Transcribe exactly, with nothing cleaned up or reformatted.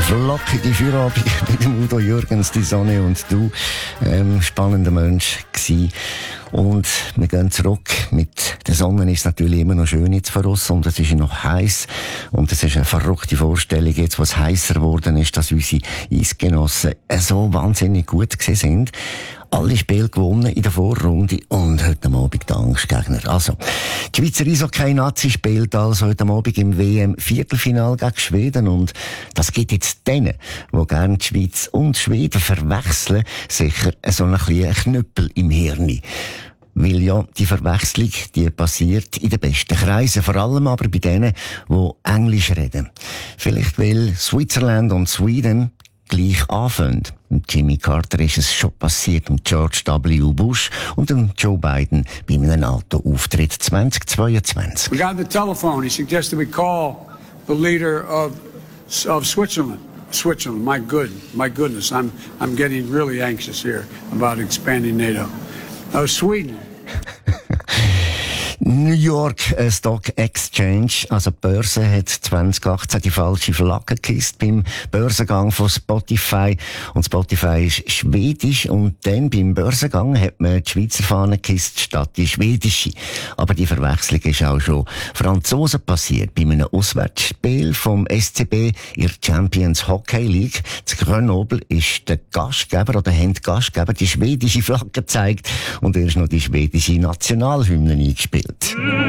flockige Feierabend mit dem Udo Jürgens, die Sonne und du. Ähm, spannender Mensch gsi. Und wir gehen zurück. Mit der Sonne ist es natürlich immer noch schön jetzt vor uns und es ist noch heiß. Und es ist eine verrückte Vorstellung jetzt, was heißer geworden ist, dass unsere Eisgenossen so wahnsinnig gut gewesen sind. Alle Spiele gewonnen in der Vorrunde und heute Abend der Angstgegner. Also, die Schweizer Eishockey-Nazi spielt also heute Abend im W M-Viertelfinal gegen Schweden und das gibt jetzt denen, die gerne die Schweiz und Schweden verwechseln, sicher so ein kleiner Knüppel im Hirn. Weil ja, die Verwechslung, die passiert in den besten Kreisen. Vor allem aber bei denen, die Englisch reden. Vielleicht weil Switzerland und Sweden gleich anfangen. Mit Jimmy Carter ist es schon passiert, mit George W. Bush und dem Joe Biden bei einem NATO-Auftritt zweitausendzweiundzwanzig. We got the telephone. He suggested we call the leader of of Switzerland. Switzerland, my good, my goodness, I'm I'm getting really anxious here about expanding NATO. Oh, Sweden. New York Stock Exchange, also die Börse, hat zwanzig achtzehn die falsche Flagge gekisst beim Börsengang von Spotify. Und Spotify ist schwedisch und dann beim Börsengang hat man die Schweizer Fahne gekisst statt die schwedische. Aber die Verwechslung ist auch schon Franzosen passiert. Bei einem Auswärtsspiel vom S C B in der Champions Hockey League. Zu Grenoble ist der Gastgeber oder haben die Gastgeber die schwedische Flagge gezeigt und erst noch die schwedische Nationalhymne eingespielt.